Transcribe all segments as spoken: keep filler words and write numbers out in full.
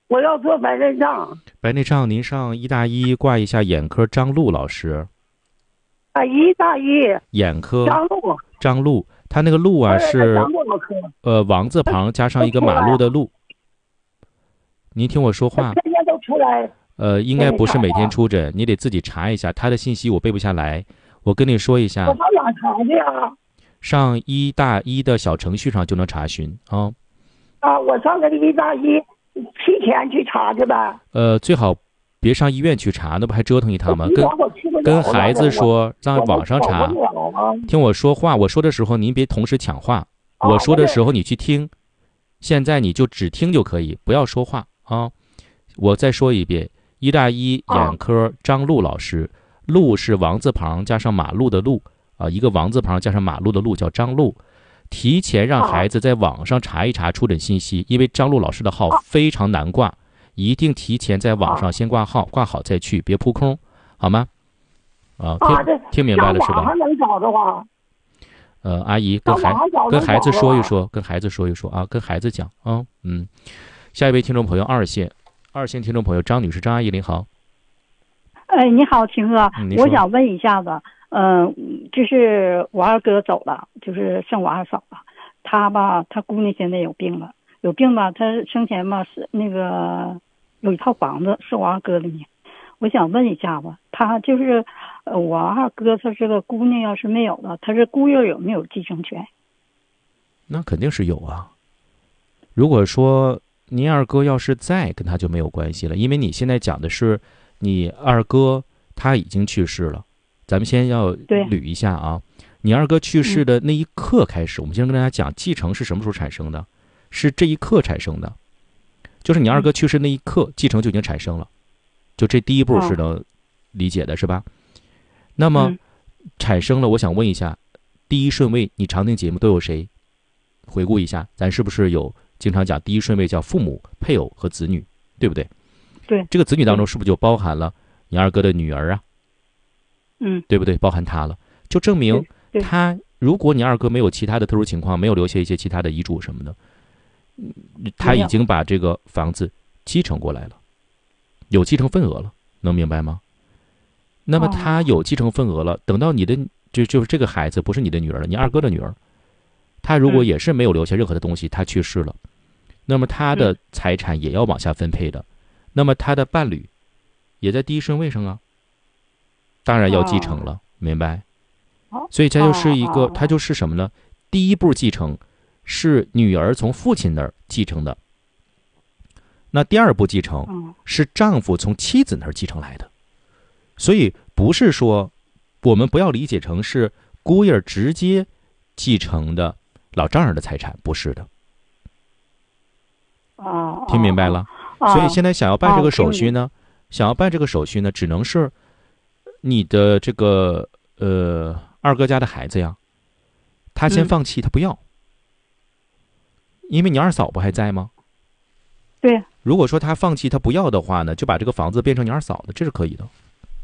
我要做白内障。 白内障，您上医大医挂一下眼科张璐老师。 啊，医大医眼科张璐。 张璐，他那个璐啊是张璐老师。 呃王字旁加上一个马路的路。您听我说话。 天天都出来。 呃，应该不是每天出诊，你得自己查一下他的信息，我背不下来。我跟你说一下。 我上哪查去啊？ 上医大医的小程序上就能查询啊。 啊，我上个医大医提前去查去呗。 呃，最好别上医院去查，那不还折腾一趟吗？跟跟孩子说让网上查。听我说话，我说的时候您别同时抢话，我说的时候你去听。现在你就只听就可以，不要说话啊。我再说一遍，医大医眼科张璐老师，璐是王字旁加上马路的路啊，一个王字旁加上马路的路叫张璐。提前让孩子在网上查一查出诊信息，因为张璐老师的号非常难挂，一定提前在网上先挂号，挂好再去，别扑空，好吗？啊，听听明白了是吧？ 还能找着啊？ 呃，阿姨跟孩跟孩子说一说，跟孩子说一说啊，跟孩子讲啊，嗯。下一位听众朋友，二线二线听众朋友张女士，张阿姨您好。 哎，你好，秦哥， 嗯、 我想问一下子。嗯、呃，就是我二哥走了，就是剩我二嫂了。他吧，他姑娘现在有病了，有病吧，他生前吧是那个有一套房子是我二哥的呢。我想问一下子，他就是呃，我二哥他这个姑娘要是没有了，他这姑爷有没有继承权？ 那肯定是有啊。如果说您二哥要是在，跟他就没有关系了，因为你现在讲的是你二哥他已经去世了。咱们先要捋一下啊，你二哥去世的那一刻开始，嗯、我们先跟大家讲继承是什么时候产生的，是这一刻产生的，就是你二哥去世那一刻，继承就已经产生了，就这第一步是能理解的，是吧？那么产生了，我想问一下，第一顺位你常听节目都有谁？回顾一下，咱是不是有经常讲第一顺位叫父母、配偶和子女，对不对？ 对， 这个子女当中是不是就包含了你二哥的女儿啊？ 嗯， 对不对？包含他了，就证明他，如果你二哥没有其他的特殊情况，没有留下一些其他的遗嘱什么的，他已经把这个房子继承过来了，有继承份额了，能明白吗？那么他有继承份额了，等到你的就就是这个孩子不是你的女儿了，你二哥的女儿，他如果也是没有留下任何的东西，他去世了，那么他的财产也要往下分配的，那么他的伴侣也在第一顺位上啊。当然要继承了，哦、明白？所以这就是一个，它就是什么呢？第一步继承是女儿从父亲那儿继承的，那第二步继承是丈夫从妻子那儿继承来的。所以不是说我们不要理解成是姑爷直接继承的老丈人的财产，不是的。 哦， 听明白了？所以现在想要办这个手续呢，想要办这个手续呢，只能是。你的这个呃二哥家的孩子呀，他先放弃，他不要，嗯、因为你二嫂不还在吗？ 对。 如果说他放弃他不要的话呢，就把这个房子变成你二嫂的，这是可以的。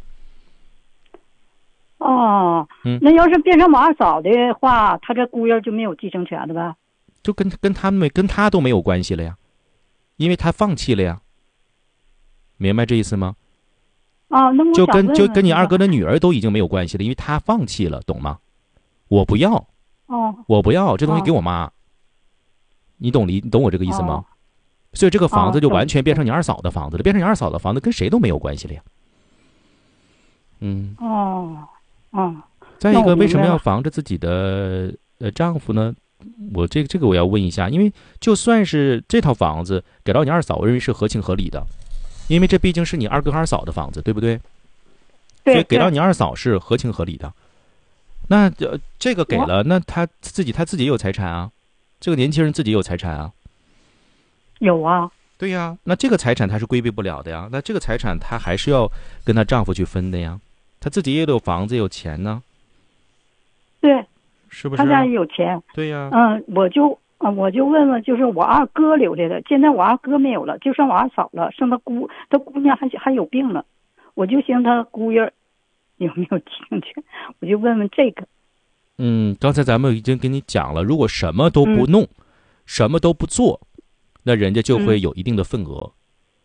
哦， 嗯， 那要是变成我二嫂的话，他这姑爷就没有继承权了吧？ 就跟跟他们跟他都没有关系了呀，因为他放弃了呀。明白这意思吗？ 啊，那我就跟问问就跟你二哥的女儿都已经没有关系了，因为他放弃了，懂吗？我不要， 哦， 我不要这东西给我妈，哦、你懂理你懂我这个意思吗？哦、所以这个房子就完全变成你二嫂的房子了，变成你二嫂的房子跟谁都没有关系了呀。嗯， 哦，哦， 再一个，为什么要防着自己的呃丈夫呢？我这这个我要问一下，因为就算是这套房子给到你二嫂，我认为是合情合理的。因为这毕竟是你二哥二嫂的房子，对不对？ 对， 所以给到你二嫂是合情合理的。那呃，这个给了，那他自己他自己也有财产啊，这个年轻人自己也有财产啊。 有啊。 对呀，那这个财产他是规避不了的呀，那这个财产他还是要跟他丈夫去分的呀，他自己也有房子也有钱呢。 对， 是不是？ 他家也有钱。 对呀。 嗯，我就。啊，我就问问，就是我二哥留下的，现在我二哥没有了，就剩我二嫂了，剩他姑，他姑娘还还有病了，我就寻思他姑爷有没有继承权，我就问问这个。 嗯，刚才咱们已经跟你讲了，如果什么都不弄，嗯、什么都不做，那人家就会有一定的份额。嗯、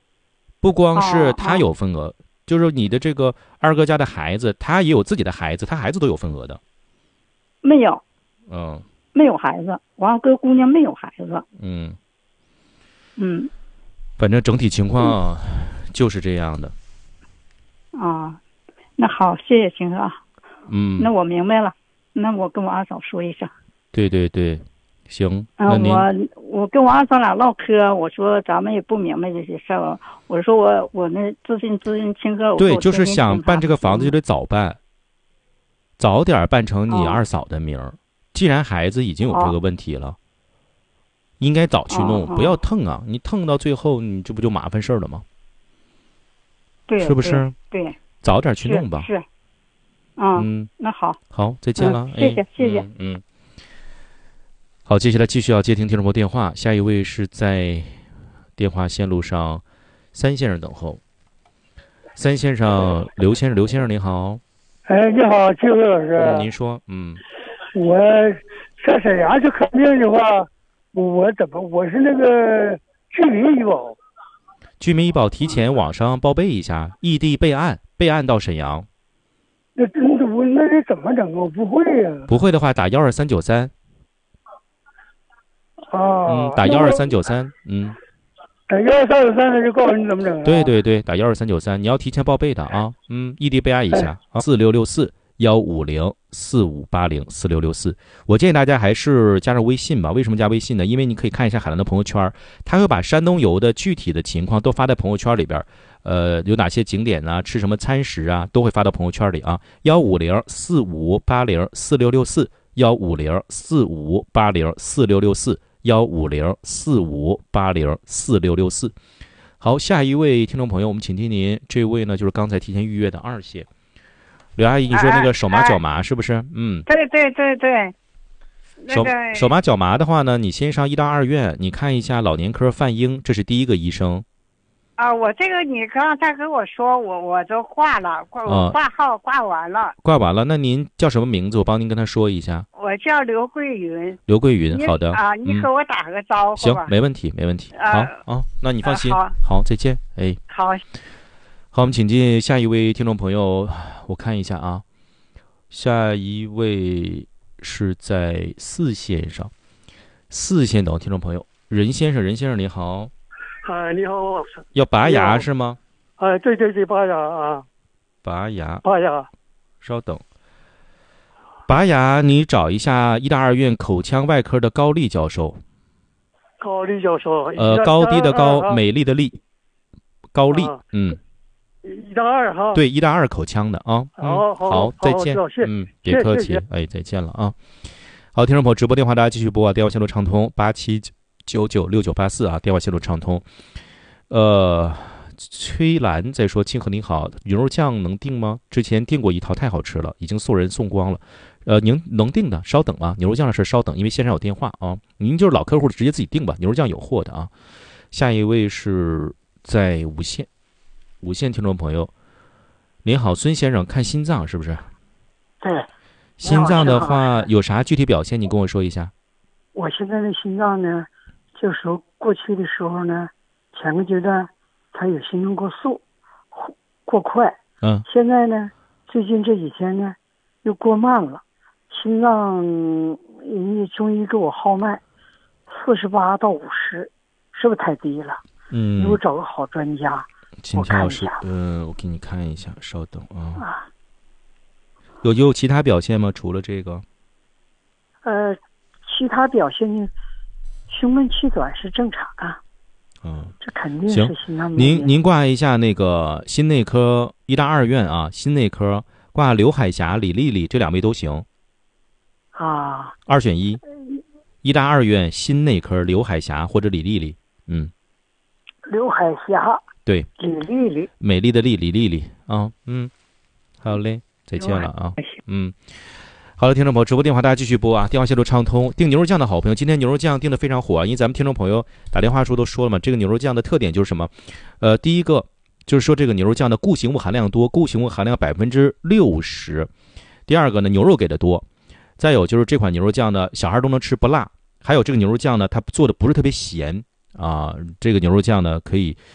不光是哦他有份额，就是你的这个二哥家的孩子，他也有自己的孩子，他孩子都有份额的。 没有， 嗯没有孩子，我二哥姑娘没有孩子。 嗯， 嗯反正整体情况就是这样的。 啊，那好，谢谢秦哥。 嗯， 那我明白了，那我跟我二嫂说一声。 对对对，行。 嗯、 那您我我跟我二嫂俩唠嗑，我说咱们也不明白这些事儿，我说我我那咨询咨询秦哥，我说对， 我就是天天听他想办这个房子就得早办，早点办成你哦二嫂的名儿。既然孩子已经有这个问题了，应该早去弄， 哦哦不要腾啊！你腾到最后，你这不就麻烦事儿了吗？ 对， 是不是？ 对，对早点去弄吧。 是。是啊、 嗯， 那好， 好，再见了。 嗯谢谢哎谢谢嗯。嗯，好，接下来继续要接听听众朋友电话，下一位是在电话线路上，三先生等候。三先生，刘先生，刘先生您好。 哎，你好，金辉老师。 嗯您说，嗯， 我在沈阳去看病的话，我怎么我是那个居民医保， 居民医保提前网上报备一下，异地备案，备案到沈阳。 那那我那得怎么整啊？我不会呀、 不会的话，打幺二三九三。 啊。 嗯，打幺二三九三。嗯， 打幺二三九三，他就告诉你怎么整、啊。 对对对，打幺二三九三，你要提前报备的啊。嗯，异地备案一下啊，四六六四幺五零四五八零四六六四。我建议大家还是加上微信吧。为什么加微信呢？因为你可以看一下海兰的朋友圈，他会把山东游的具体的情况都发在朋友圈里边。呃，有哪些景点啊？吃什么餐食啊？都会发到朋友圈里啊。幺五零四五八零四六六四，幺五零四五八零四六六四，幺五零四五八零四六六四。好，下一位听众朋友，我们请听您。这位呢，就是刚才提前预约的二线刘阿姨，你说那个手麻脚麻是不是？嗯， 对对对对。那手个手麻脚麻的话呢，你先上医大二院，你看一下老年科范英，这是第一个医生。 啊，我这个你刚才跟我说，我我都挂了，挂我挂号挂完了。 挂完了，那您叫什么名字？我帮您跟他说一下。 我叫刘桂云。 刘桂云，好的。 啊，你和我打个招呼行吧。， 没问题，没问题。 啊好啊，那你放心。 啊好，再见。哎， 好。 好，我们请进下一位听众朋友，我看一下啊，下一位是在四线上，四线等听众朋友，任先生，任先生你好。 啊，你好。 要拔牙你好是吗？ 啊，对对对，拔牙啊， 拔牙， 拔牙。 稍等。拔牙，你找一下医大二院口腔外科的高丽教授。 高丽教授。 呃，高低的高， 啊、 美丽的丽，高丽， 啊、 嗯。 医大二哈。 对，医大二口腔的啊。嗯、 好好好，再见。嗯，别客气。哎，再见了啊。好，听众朋友，直播电话大家继续拨啊，电话线路畅通八七九九六九八四啊，电话线路畅通。呃，崔兰在说：“清河您好，牛肉酱能订吗？之前订过一套，太好吃了，已经送人送光了。呃，您能订的，稍等啊。牛肉酱的事稍等，因为线上有电话啊。您就是老客户，直接自己订吧。牛肉酱有货的啊。下一位是在无线，无线听众朋友，您好，孙先生，看心脏是不是？ 对。 心脏的话有啥具体表现？你跟我说一下。 我现在的心脏呢，就是说过去的时候呢，前个阶段它有心动过速，过快。 嗯。 现在呢，最近这几天呢，又过慢了。心脏人家中医给我号脉，四十八到五十，是不是太低了？ 嗯。 你给我找个好专家。 金乔老师，嗯、呃，我给你看一下，稍等啊。啊有有其他表现吗？除了这个？ 呃，其他表现呢，胸闷气短是正常的。 嗯， 这肯定是心脏病。 您您挂一下那个心内科医大二院啊，心内科挂刘海霞、李丽丽这两位都行。 啊。 二选一，医大二院心内科刘海霞或者李丽丽，嗯。 刘海霞。 对。 李丽丽。 美丽的丽，李丽丽啊，嗯，好嘞。再见了啊，嗯，好了，听众朋友，直播电话大家继续拨啊，电话线路畅通。订牛肉酱的好朋友，今天牛肉酱订的非常火啊，因为咱们听众朋友打电话时候都说了嘛，这个牛肉酱的特点就是什么？呃，第一个就是说这个牛肉酱的固形物含量多，固形物含量百分之六十。第二个呢，牛肉给的多。再有就是这款牛肉酱呢，小孩都能吃，不辣。还有这个牛肉酱呢，它做的不是特别咸啊，这个牛肉酱呢可以